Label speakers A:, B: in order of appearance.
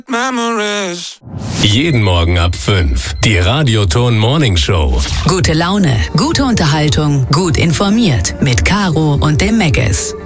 A: memories.
B: Jeden Morgen ab 5. Die Radioton Morning Show.
C: Gute Laune, gute Unterhaltung, gut informiert. Mit Caro und dem Megas.